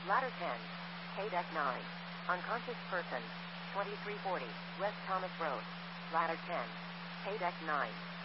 Ladder 10. K-Deck 9. Unconscious person. 2340. West Thomas Road. Ladder 10. K-Deck 9.